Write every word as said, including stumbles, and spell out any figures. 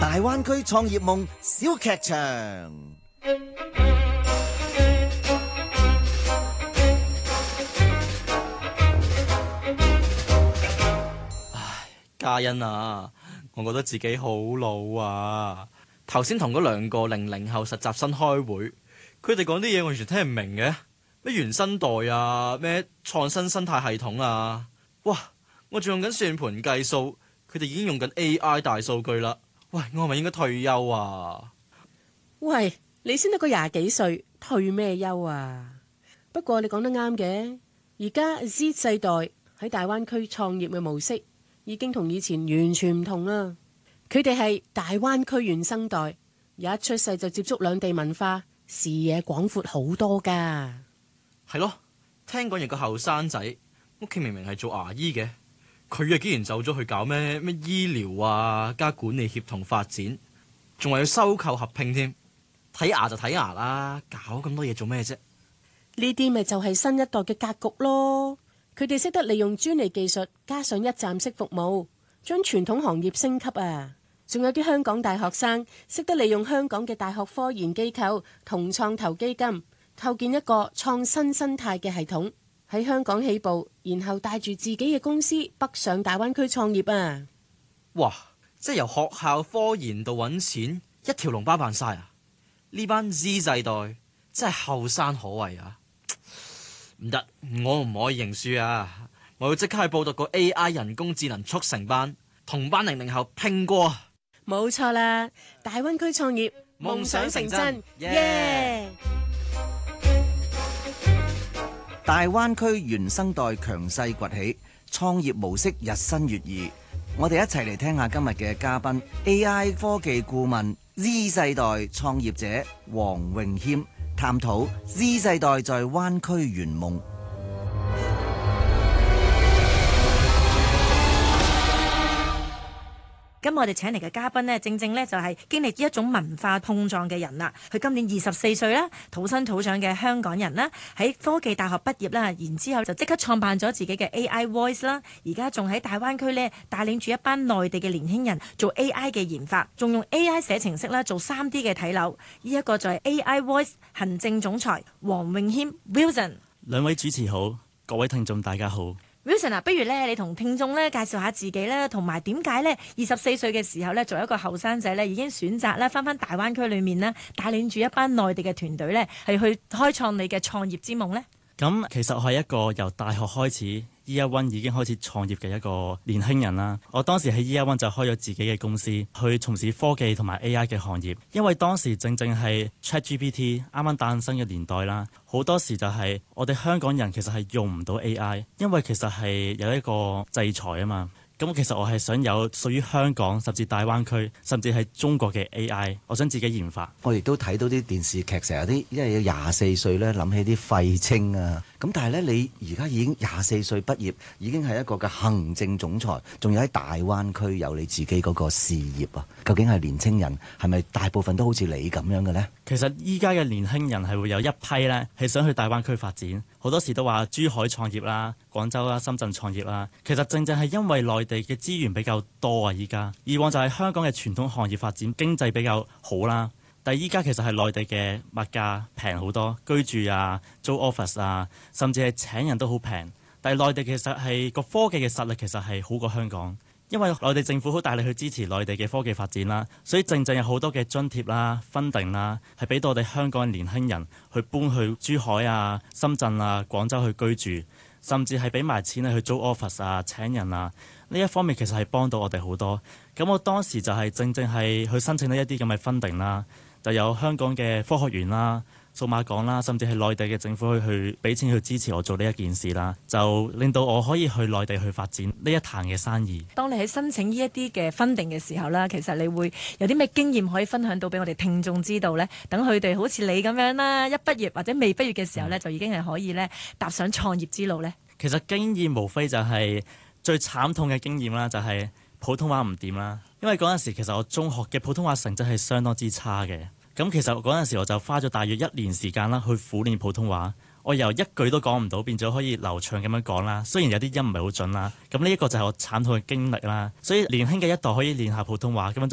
大灣區創業夢小劇場。 唉，嘉欣啊，我覺得自己好老啊。頭先同嗰兩個零零後實習生開會，佢哋講啲嘢我完全聽唔明嘅，咩原生代啊，咩創新生態系統啊，哇！我仲用緊算盤計數，佢哋已經用緊 A I 大數據啦。喂，我係咪應該退休啊？ 喂，你先得個廿幾歲，退咩休啊？不過你講得啱嘅，而家 Z 世代喺大灣區創業嘅模式已經同以前完全唔同啦。佢哋係大灣區原生代，一出世就接觸兩地文化，視野廣闊好多噶。 係咯，聽講有個後生仔，屋企明明係做牙醫嘅，佢啊竟然走咗去搞咩咩醫療啊加管理協同發展，仲話要收購合併添。睇牙就睇牙啦，搞咁多嘢做咩啫？ 呢啲咪就係新一代嘅格局咯。佢哋識得利用專利技術，加上一站式服務，將傳統行業升級啊！仲有啲香港大學生識得利用香港嘅大學科研機構同創投基金，構建一個創新生態嘅系統，喺香港起步，然後帶住自己嘅公司北上大灣區創業啊！ 哇！即係由學校科研到揾錢，一條龍包辦晒啊！呢班 Z 世代真係後生可畏啊！唔得，我唔可以認輸啊！我要即刻去報讀個 A I 人工智能速成班，同班零零後拼過。 冇錯啦，大灣區創業夢想成真，耶！ 大灣區原生代強勢崛起，創業模式日新月異。我哋一齊嚟聽下今日嘅嘉賓 A I 科技顧問 Z 世代創業者黃詠謙，探討 Z 世代在灣區圓夢。 咁我哋請嚟嘅嘉賓呢，正正呢就係經歷一種文化碰撞嘅人啦。佢今年二十四歲啦，土生土長嘅香港人啦，喺科技大學畢業啦，然之後就即刻創辦咗自己嘅 A I Voice 啦。而家仲喺大灣區呢，帶領住一班內地嘅年輕人做 A I 嘅研發，仲用 A I 寫程式啦，做三 D 嘅睇樓。呢一個就係 A I Voice 行政總裁黃詠謙 Wilson。 兩位主持好，各位聽眾大家好。 Wilson 啊，不如咧你同聽眾咧介紹下自己啦，同埋點解咧二十四歲嘅時候咧，作為一個後生仔咧，已經選擇咧翻返大灣區裏面咧，帶領住一班內地嘅團隊咧，係去開創你嘅創業之夢咧？ 咁其實我係一個由大學開始 Year One 已經開始創業嘅一個年輕人啦。我當時喺 Year One 就開咗自己嘅公司，去從事科技同埋 A I 嘅行業。因為當時正正係 ChatGPT 啱啱誕生嘅年代啦，好多時就係我哋香港人其實係用唔到 A I， 因為其實係有一個制裁啊嘛。咁其實我係想有屬於香港甚至大灣區甚至係中國嘅 A I， 我想自己研發。 我亦都睇到啲電視劇，成日啲因為有廿四歲咧，諗起啲廢青啊。咁但係咧，你而家已經廿四歲畢業，已經係一個嘅行政總裁，仲有喺大灣區有你自己嗰個事業啊。究竟係年青人係咪大部分都好似你咁樣嘅呢？ 其實依家嘅年輕人係會有一批咧，係想去大灣區發展。好多時都話珠海創業啦、廣州啦、深圳創業啦。其實正正係因為內地嘅資源比較多啊，依家以往就係香港嘅傳統行業發展經濟比較好啦。但係依家其實係內地嘅物價平好多，居住啊、租 office 啊，甚至係請人都好平。但係內地其實係個科技嘅實力其實係好過香港。因為內地政府好大力去支持內地嘅科技發展啦，所以正正有好多嘅津貼啦、funding啦，係俾到我哋香港嘅年輕人去搬去珠海啊、深圳啊、廣州去居住，甚至係俾埋錢去租 office 啊、請人啊。呢一方面其實係幫到我哋好多。咁我當時就係正正係去申請呢一啲咁嘅 funding 啦，就有香港嘅科學園啦、數碼港啦，甚至係內地嘅政府去去俾錢去支持我做呢一件事啦，就令到我可以去內地去發展呢一壇嘅生意。 當你喺申請呢一啲嘅 funding 嘅時候啦，其實你會有啲咩經驗可以分享到俾我哋聽眾知道呢？等佢哋好似你咁樣啦，一畢業或者未畢業嘅時候呢，就已經係可以咧踏上創業之路呢。 其實經驗無非就係最慘痛嘅經驗啦，就係普通話唔掂啦。因為嗰陣時其實我中學嘅普通話成績係相當之差嘅。咁其實嗰陣時我就花咗大約一年時間啦，去苦練普通話。我由一句都講唔到變咗可以流暢咁樣講啦，雖然有啲音唔係好準啦。咁呢一個就係我慘痛嘅經歷啦。所以年輕嘅一代可以練下普通話咁樣。